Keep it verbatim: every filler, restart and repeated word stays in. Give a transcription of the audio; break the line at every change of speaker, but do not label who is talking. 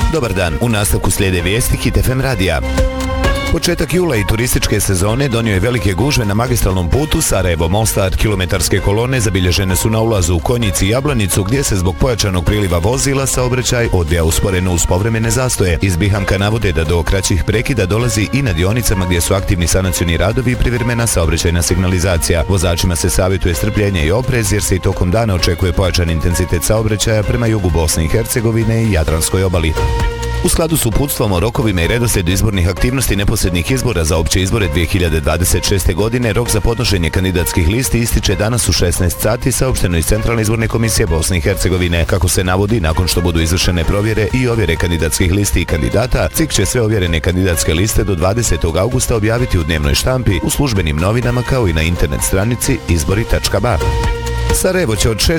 Dobar dan, u nastavku slijede vijesti Hit F M radija. Početak jula i turističke sezone donio je velike gužve na magistralnom putu Sarajevo-Mostar. Kilometarske kolone zabilježene su na ulazu u Konjici i Jablanicu, gdje se zbog pojačanog priliva vozila saobraćaj odvija usporeno uz povremene zastoje. Iz Bihamka navode da do kraćih prekida dolazi i na dionicama gdje su aktivni sanacioni radovi i privremena saobraćajna signalizacija. Vozačima se savjetuje strpljenje i oprez jer se i tokom dana očekuje pojačan intenzitet saobraćaja prema jugu Bosne i Hercegovine i Jadranskoj obali. U skladu s uputstvom o rokovima i redoslijedu izbornih aktivnosti neposrednih izbora za opće izbore dvije hiljade dvadeset šeste. godine, rok za podnošenje kandidatskih listi ističe danas u šesnaest sati, saopšteno iz Centralne izborne komisije Bosne i Hercegovine. Kako se navodi, nakon što budu izvršene provjere i ovjere kandidatskih listi i kandidata, C I K će sve ovjerene kandidatske liste do dvadesetog augusta objaviti u dnevnoj štampi, u službenim novinama kao i na internet stranici izbori tačka ba. Sarajevo će od